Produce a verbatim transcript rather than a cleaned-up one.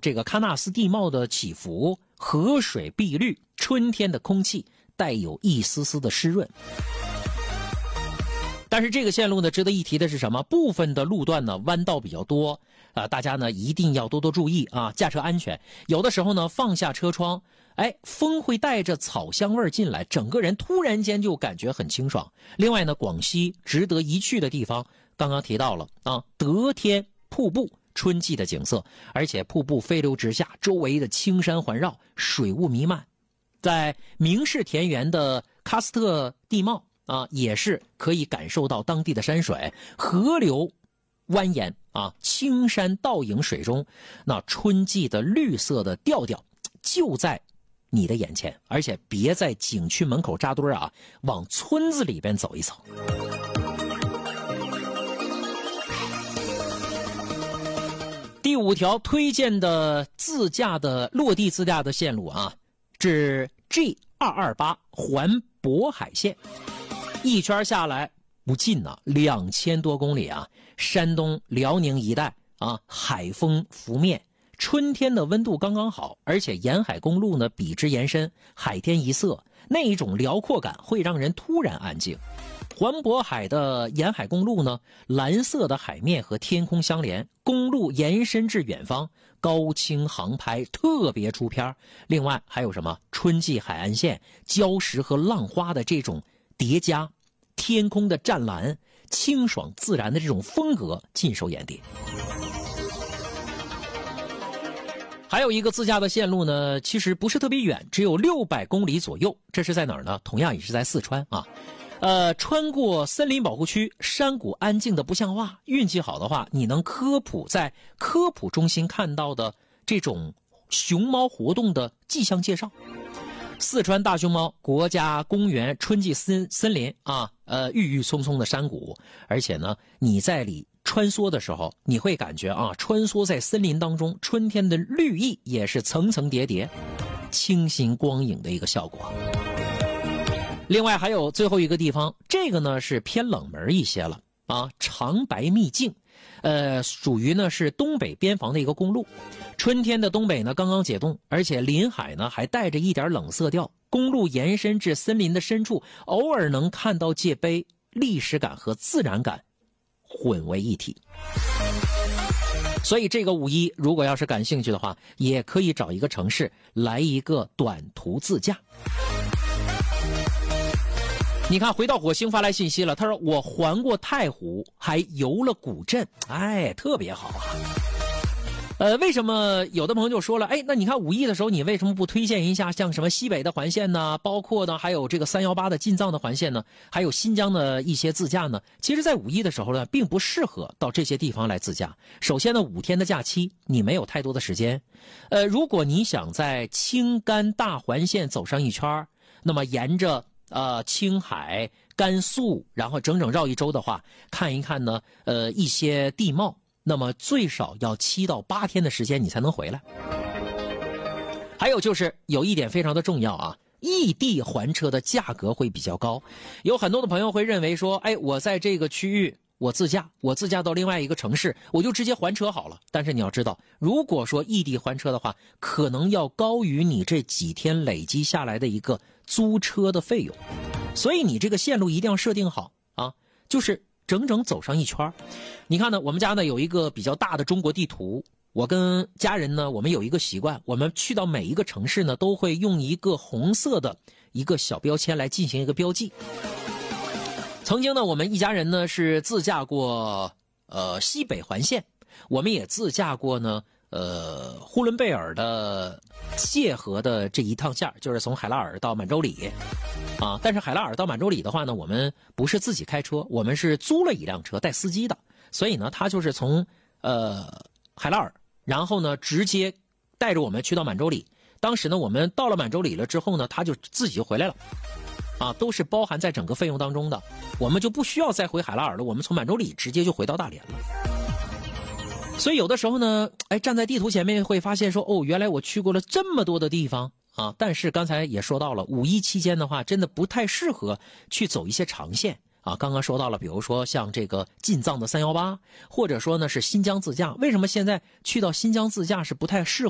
这个喀纳斯地貌的起伏，河水碧绿，春天的空气带有一丝丝的湿润。但是这个线路呢，值得一提的是什么？部分的路段呢弯道比较多啊、呃，大家呢一定要多多注意啊，驾车安全。有的时候呢放下车窗，哎，风会带着草香味进来，整个人突然间就感觉很清爽。另外呢，广西值得一去的地方，刚刚提到了啊，得天瀑布，春季的景色，而且瀑布飞流直下，周围的青山环绕，水雾弥漫。在明式田园的喀斯特地貌啊，也是可以感受到当地的山水，河流蜿蜒啊，青山倒影水中，那春季的绿色的调调就在你的眼前。而且别在景区门口扎堆啊，往村子里边走一走。第五条推荐的自驾的落地自驾的线路啊，至 G 二二八环渤海线，一圈下来不近呢，两千多公里啊。山东辽宁一带啊，海风拂面，春天的温度刚刚好，而且沿海公路呢笔直延伸，海天一色，那一种辽阔感会让人突然安静。环渤海的沿海公路呢，蓝色的海面和天空相连，公路延伸至远方，高清航拍特别出片。另外还有什么春季海岸线、礁石和浪花的这种叠加，天空的湛蓝，清爽自然的这种风格尽收眼底。还有一个自驾的线路呢，其实不是特别远，只有六百公里左右。这是在哪儿呢？同样也是在四川啊。呃，穿过森林保护区，山谷安静的不像话。运气好的话，你能科普在科普中心看到的这种熊猫活动的迹象介绍。四川大熊猫国家公园春季森森林啊，呃，郁郁葱葱的山谷，而且呢，你在里穿梭的时候，你会感觉啊，穿梭在森林当中，春天的绿意也是层层叠叠，清新光影的一个效果。另外还有最后一个地方，这个呢是偏冷门一些了啊，长白秘境，呃，属于呢是东北边防的一个公路。春天的东北呢刚刚解冻，而且临海呢还带着一点冷色调。公路延伸至森林的深处，偶尔能看到界碑，历史感和自然感混为一体。所以这个五一如果要是感兴趣的话，也可以找一个城市来一个短途自驾。你看，回到火星发来信息了，他说我环过太湖，还游了古镇，哎，特别好啊。呃，为什么有的朋友就说了，哎，那你看五一的时候，你为什么不推荐一下像什么西北的环线呢？包括呢，还有这个三一八的进藏的环线呢？还有新疆的一些自驾呢？其实，在五一的时候呢，并不适合到这些地方来自驾。首先呢，五天的假期，你没有太多的时间。呃，如果你想在青甘大环线走上一圈，那么沿着呃，青海、甘肃，然后整整绕一周的话，看一看呢，呃，一些地貌，那么最少要七到八天的时间你才能回来。还有就是有一点非常的重要啊，异地还车的价格会比较高，有很多的朋友会认为说，哎，我在这个区域我自驾，我自驾到另外一个城市，我就直接还车好了。但是你要知道，如果说异地还车的话，可能要高于你这几天累积下来的一个租车的费用，所以你这个线路一定要设定好啊，就是整整走上一圈。你看呢，我们家呢有一个比较大的中国地图，我跟家人呢，我们有一个习惯，我们去到每一个城市呢，都会用一个红色的一个小标签来进行一个标记。曾经呢，我们一家人呢是自驾过呃西北环线，我们也自驾过呢呃呼伦贝尔的界河的这一趟线，就是从海拉尔到满洲里啊。但是海拉尔到满洲里的话呢，我们不是自己开车，我们是租了一辆车带司机的，所以呢，他就是从呃海拉尔，然后呢直接带着我们去到满洲里。当时呢，我们到了满洲里了之后呢，他就自己就回来了。啊，都是包含在整个费用当中的，我们就不需要再回海拉尔了，我们从满洲里直接就回到大连了。所以有的时候呢，哎，站在地图前面会发现说，哦，原来我去过了这么多的地方啊。但是刚才也说到了，五一期间的话，真的不太适合去走一些长线啊。刚刚说到了，比如说像这个进藏的三一八，或者说呢是新疆自驾。为什么现在去到新疆自驾是不太适合？